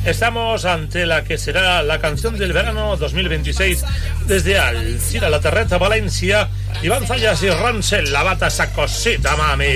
Estamos ante la que será la canción del verano 2026 desde Alcira, la Terreta, Valencia. Iván Zayas y Ransel, la bata esa cosita, mami.